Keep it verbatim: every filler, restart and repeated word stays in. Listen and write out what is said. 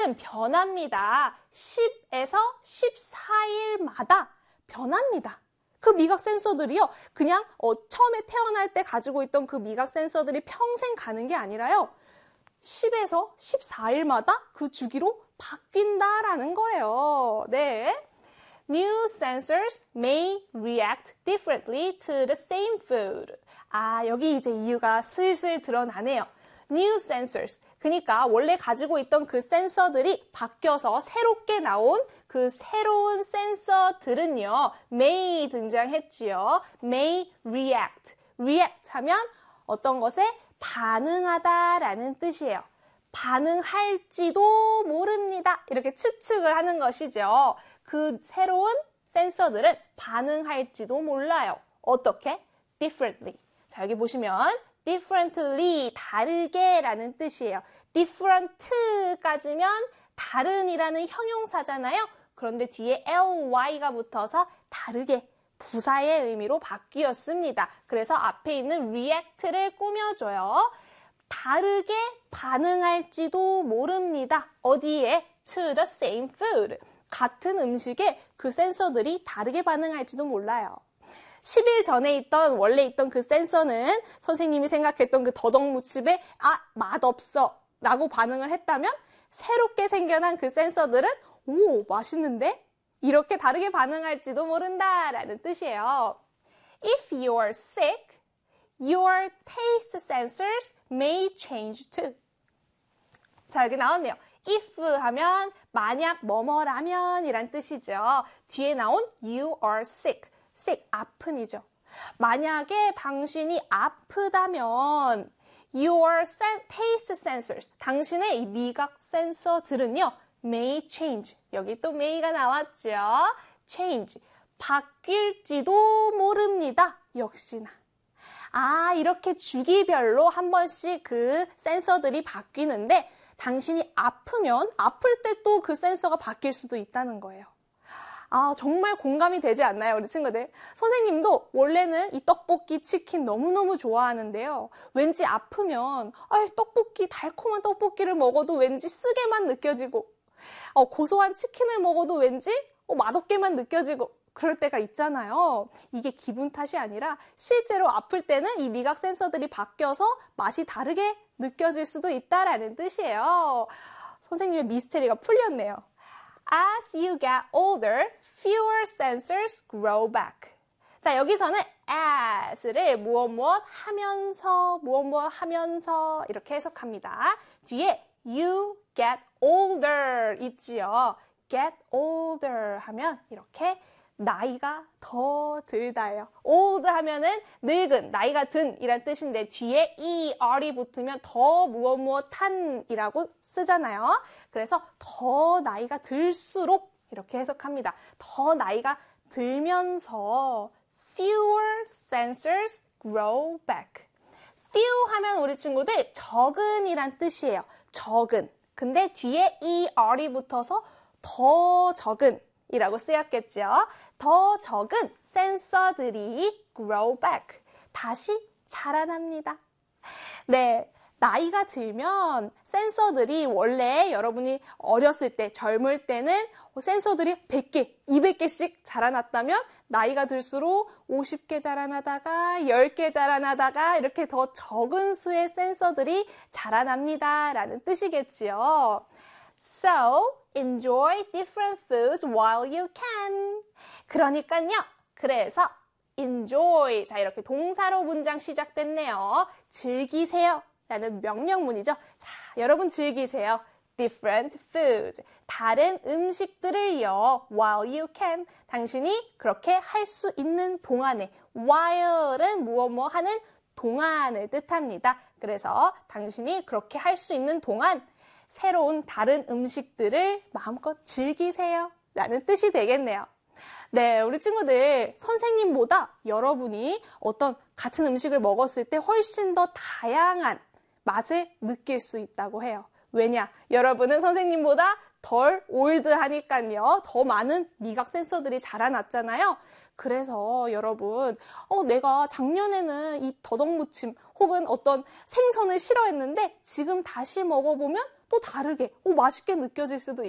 얘는 변합니다. 십에서 십사 일마다 변합니다. 그 미각 센서들이요. 그냥 어, 처음에 태어날 때 가지고 있던 그 미각 센서들이 평생 가는 게 아니라요. 십에서 십사 일마다 그 주기로 바뀐다라는 거예요. 네. New sensors may react differently to the same food. 아, 여기 이제 이유가 슬슬 드러나네요. New sensors. 그러니까 원래 가지고 있던 그 센서들이 바뀌어서 새롭게 나온 그 새로운 센서들은요. may 등장했지요. may react. react 하면 어떤 것에 반응하다라는 뜻이에요. 반응할지도 모릅니다. 이렇게 추측을 하는 것이죠. 그 새로운 센서들은 반응할지도 몰라요. 어떻게? differently. 자, 여기 보시면 differently, 다르게 라는 뜻이에요. different까지면 다른이라는 형용사잖아요. 그런데 뒤에 ly가 붙어서 다르게, 부사의 의미로 바뀌었습니다. 그래서 앞에 있는 react를 꾸며줘요. 다르게 반응할지도 모릅니다. 어디에? to the same food. 같은 음식에 그 센서들이 다르게 반응할지도 몰라요. 십 일 전에 있던, 원래 있던 그 센서는 선생님이 생각했던 그 더덕무침에 아, 맛없어 라고 반응을 했다면 새롭게 생겨난 그 센서들은 오, 맛있는데? 이렇게 다르게 반응할지도 모른다 라는 뜻이에요. If you are sick, your taste sensors may change too. 자, 여기 나왔네요. if 하면 만약 뭐뭐라면 이란 뜻이죠. 뒤에 나온 you are sick. sick, 아픈이죠. 만약에 당신이 아프다면 your taste sensors, 당신의 이 미각 센서들은요. may change. 여기 또 may가 나왔죠. change. 바뀔지도 모릅니다. 역시나. 아, 이렇게 주기별로 한 번씩 그 센서들이 바뀌는데 당신이 아프면 아플 때 또 그 센서가 바뀔 수도 있다는 거예요. 아, 정말 공감이 되지 않나요, 우리 친구들? 선생님도 원래는 이 떡볶이, 치킨 너무너무 좋아하는데요. 왠지 아프면 아, 떡볶이, 달콤한 떡볶이를 먹어도 왠지 쓰게만 느껴지고 어, 고소한 치킨을 먹어도 왠지 어, 맛없게만 느껴지고 그럴 때가 있잖아요. 이게 기분 탓이 아니라 실제로 아플 때는 이 미각 센서들이 바뀌어서 맛이 다르게 느껴질 수도 있다라는 뜻이에요. 선생님의 미스테리가 풀렸네요. As you get older, fewer sensors grow back. 자, 여기서는 as를 무엇 무엇 하면서, 무엇 무엇 하면서 이렇게 해석합니다. 뒤에 you get older 있지요. get older 하면 이렇게 나이가 더 들다예요. old 하면은 늙은, 나이가 든 이란 뜻인데 뒤에 er이 붙으면 더 무엇 무엇 한이라고 쓰잖아요. 그래서 더 나이가 들수록 이렇게 해석합니다. 더 나이가 들면서 fewer sensors grow back. few 하면 우리 친구들 적은이란 뜻이에요. 적은. 근데 뒤에 er이 붙어서 더 적은 이라고 쓰였겠죠. 더 적은 센서들이 grow back. 다시 자라납니다. 네. 나이가 들면 센서들이 원래 여러분이 어렸을 때, 젊을 때는 센서들이 백 개, 이백 개씩 자라났다면 나이가 들수록 오십 개 자라나다가 십 개 자라나다가 이렇게 더 적은 수의 센서들이 자라납니다. 라는 뜻이겠지요. So, enjoy different foods while you can. 그러니까요. 그래서 enjoy. 자, 이렇게 동사로 문장 시작됐네요. 즐기세요. 라는 명령문이죠. 자, 여러분 즐기세요. different foods. 다른 음식들을요. while you can. 당신이 그렇게 할 수 있는 동안에. while은 무엇 뭐 하는 동안을 뜻합니다. 그래서 당신이 그렇게 할 수 있는 동안 새로운 다른 음식들을 마음껏 즐기세요. 라는 뜻이 되겠네요. 네, 우리 친구들 선생님보다 여러분이 어떤 같은 음식을 먹었을 때 훨씬 더 다양한 맛을 느낄 수 있다고 해요. 왜냐? 여러분은 선생님보다 덜 올드하니까요. 더 많은 미각 센서들이 자라났잖아요. 그래서 여러분, 어, 내가 작년에는 이 더덕무침 혹은 어떤 생선을 싫어했는데 지금 다시 먹어보면 또 다르게 오, 맛있게 느껴질 수도